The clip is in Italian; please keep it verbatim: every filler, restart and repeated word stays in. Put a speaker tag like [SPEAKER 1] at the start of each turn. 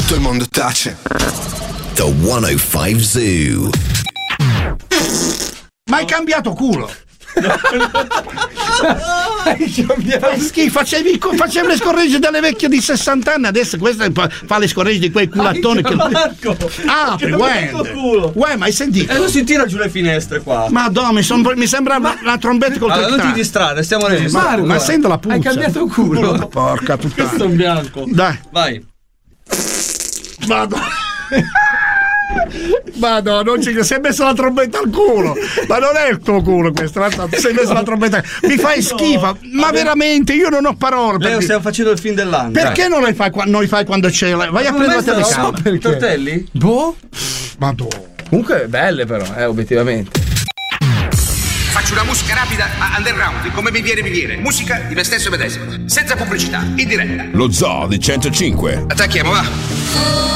[SPEAKER 1] tutto il mondo tace.
[SPEAKER 2] The centocinque Zoo.
[SPEAKER 3] Ma hai cambiato culo?
[SPEAKER 4] Hai
[SPEAKER 3] schifo, facevi, facevi le scorregge delle vecchie di sessanta anni, adesso questa fa le scorregge di quei culattoni che
[SPEAKER 4] Marco,
[SPEAKER 3] apri, uè, uè, ma hai sentito?
[SPEAKER 4] E non si tira giù le finestre qua.
[SPEAKER 3] Madonna, mi, son, mi sembra ma... la trombetta col
[SPEAKER 4] allora, non ti distrarre, stiamo registrando.
[SPEAKER 3] Ma, ma sento la puzza.
[SPEAKER 4] Hai cambiato culo.
[SPEAKER 3] Porca puttana.
[SPEAKER 4] Questo è un bianco.
[SPEAKER 3] Dai.
[SPEAKER 4] Vai.
[SPEAKER 3] Madonna. Madonna, non ci si è messo la trombetta al culo. Ma non è il tuo culo questo, ti sei messo la trombetta. Mi fai schifo, ma veramente io non ho parole.
[SPEAKER 4] Leo, stiamo facendo il film dell'anno.
[SPEAKER 3] Perché
[SPEAKER 4] dai.
[SPEAKER 3] non li fai, non li fai quando c'è la... Vai a prendere la telecamera.
[SPEAKER 4] I tortelli?
[SPEAKER 5] Boh.
[SPEAKER 3] Madonna.
[SPEAKER 5] Comunque belle però, eh, obiettivamente.
[SPEAKER 6] Faccio una musica rapida ma underground, come mi viene mi viene. Musica di me stesso medesimo, senza pubblicità, in diretta.
[SPEAKER 2] Lo Zoo di centocinque.
[SPEAKER 6] Attacchiamo, va.